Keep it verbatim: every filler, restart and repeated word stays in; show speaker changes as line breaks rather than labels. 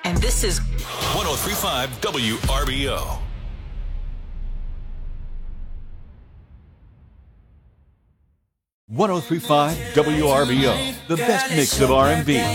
And this is
one oh three point five W R B O.
one oh three point five W R B O, the best mix of R and B.